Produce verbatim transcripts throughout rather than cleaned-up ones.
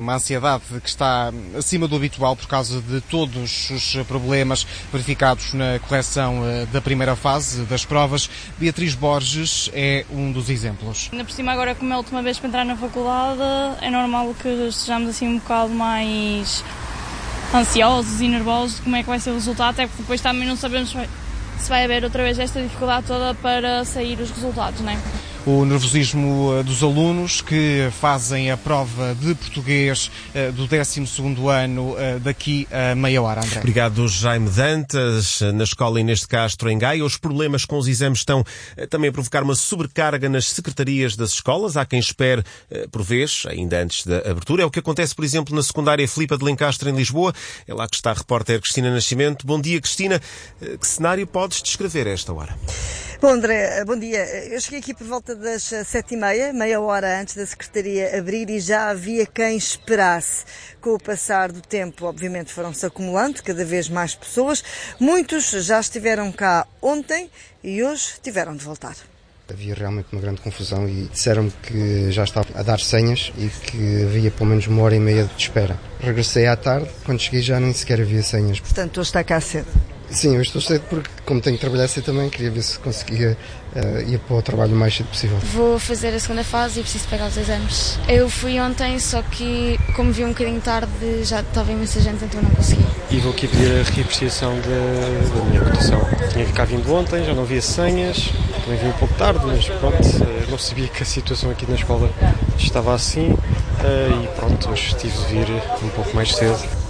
uma ansiedade que está acima do habitual por causa de todos os problemas verificados na correção da primeira fase das provas. Beatriz Borges é um dos exemplos. Ainda por cima, agora como é a última vez para entrar na faculdade, é normal que estejamos assim um bocado mais ansiosos e nervosos de como é que vai ser o resultado, até porque depois também não sabemos se vai haver outra vez esta dificuldade toda para sair os resultados, não é? O nervosismo dos alunos que fazem a prova de português do décimo segundo ano daqui a meia hora, André. Obrigado, Jaime Dantas. Na escola Inês de Castro, em Gaia, os problemas com os exames estão também a provocar uma sobrecarga nas secretarias das escolas. Há quem espere, por vez, ainda antes da abertura. É o que acontece, por exemplo, na secundária Filipa de Lencastre, em Lisboa. É lá que está a repórter Cristina Nascimento. Bom dia, Cristina. Que cenário podes descrever a esta hora? Bom, André, bom dia. Eu cheguei aqui por volta das sete e meia, meia hora antes da Secretaria abrir, e já havia quem esperasse. Com o passar do tempo, obviamente, foram-se acumulando cada vez mais pessoas. Muitos já estiveram cá ontem e hoje tiveram de voltar. Havia realmente uma grande confusão e disseram-me que já estava a dar senhas e que havia pelo menos uma hora e meia de espera. Regressei à tarde, quando cheguei já nem sequer havia senhas. Portanto, hoje está cá cedo. Sim, eu estou cedo porque, como tenho que trabalhar cedo também, queria ver se conseguia uh, ir para o trabalho o mais cedo possível. Vou fazer a segunda fase e preciso pegar os exames. Eu fui ontem, só que como vi um bocadinho tarde, já estava imensa gente, então não consegui. E vou aqui pedir a reapreciação da, da minha votação. Tinha que cá vindo ontem, já não havia senhas, também vim um pouco tarde, mas pronto, não sabia que a situação aqui na escola estava assim uh, e pronto, hoje tive de vir um pouco mais cedo.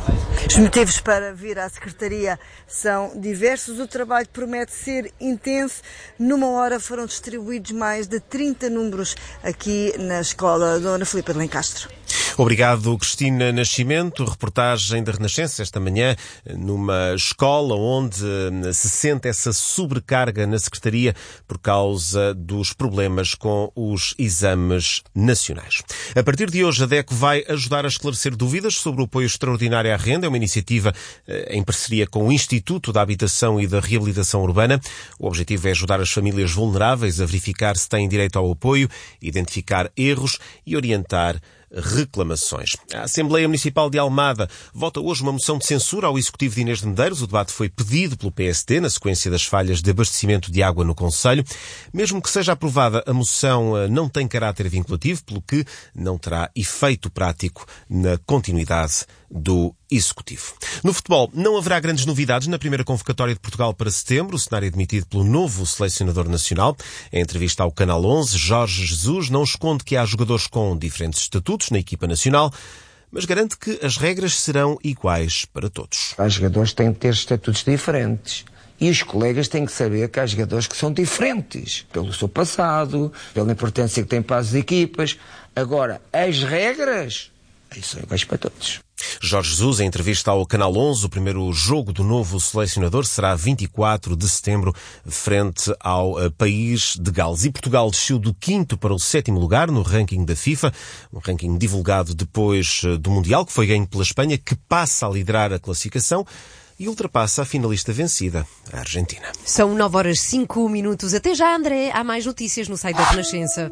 Os motivos para vir à Secretaria são diversos. O trabalho promete ser intenso. Numa hora foram distribuídos mais de trinta números aqui na escola Dona Filipa de Lencastre. Obrigado, Cristina Nascimento. Reportagem da Renascença esta manhã numa escola onde se sente essa sobrecarga na Secretaria por causa dos problemas com os exames nacionais. A partir de hoje, a DECO vai ajudar a esclarecer dúvidas sobre o apoio extraordinário à renda. É uma iniciativa em parceria com o Instituto da Habitação e da Reabilitação Urbana. O objetivo é ajudar as famílias vulneráveis a verificar se têm direito ao apoio, identificar erros e orientar reclamações. A Assembleia Municipal de Almada vota hoje uma moção de censura ao Executivo de Inês de Medeiros. O debate foi pedido pelo P S D na sequência das falhas de abastecimento de água no concelho. Mesmo que seja aprovada, a moção não tem caráter vinculativo, pelo que não terá efeito prático na continuidade do Executivo. No futebol, não haverá grandes novidades na primeira convocatória de Portugal para setembro. O cenário admitido pelo novo selecionador nacional. Em entrevista ao Canal onze, Jorge Jesus não esconde que há jogadores com diferentes estatutos na equipa nacional, mas garante que as regras serão iguais para todos. Os jogadores têm que ter estatutos diferentes. E os colegas têm que saber que há jogadores que são diferentes, pelo seu passado, pela importância que têm para as equipas. Agora, as regras, são iguais para todos. Jorge Jesus, em entrevista ao Canal onze, o primeiro jogo do novo selecionador será vinte e quatro de setembro, frente ao país de Gales. E Portugal desceu do quinto para o sétimo lugar no ranking da FIFA, um ranking divulgado depois do Mundial, que foi ganho pela Espanha, que passa a liderar a classificação e ultrapassa a finalista vencida, a Argentina. São nove horas e cinco minutos. Até já, André. Há mais notícias no site da Renascença.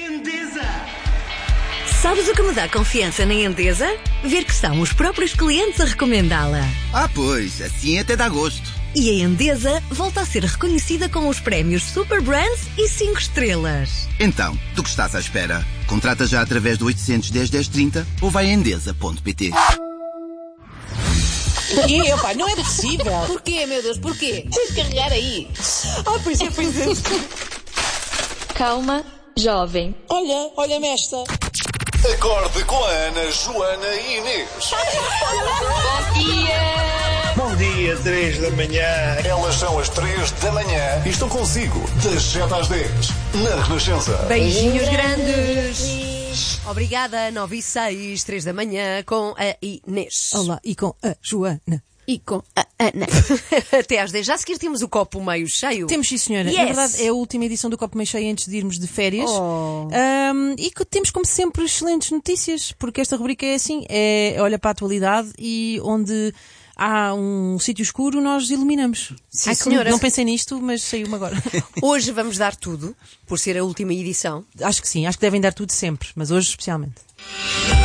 Sabes o que me dá confiança na Endesa? Ver que são os próprios clientes a recomendá-la. Ah, pois, assim até dá gosto. E a Endesa volta a ser reconhecida com os prémios Super Brands e cinco estrelas. Então, do que estás à espera? Contrata já através do oitocentos, dez, dez, trinta ou vai a endesa ponto pt. Porquê? Opa, não é possível. Porquê, meu Deus, porquê? Tens de carregar aí. Ah, pois é, pois é. Calma, jovem. Olha, olha-me esta. Acorde com a Ana, Joana e Inês. Bom dia! Bom dia, três da manhã. Elas são as três da manhã e estão consigo das sete às dez, na Renascença. Beijinhos grandes. Obrigada, nove e seis, três da manhã, com a Inês. Olá, e com a Joana. E com a Ana. Até às dez. Já a seguir temos o copo meio cheio. Temos, sim, senhora. Yes. Na verdade, é a última edição do copo meio cheio antes de irmos de férias. Oh. Um, e que temos, como sempre, excelentes notícias, porque esta rubrica é assim, é olha para a atualidade e onde há um sítio escuro, nós iluminamos. Sim, Ai, senhora. Não pensei nisto, mas saiu-me agora. Hoje vamos dar tudo, por ser a última edição. Acho que sim, acho que devem dar tudo sempre, mas hoje especialmente.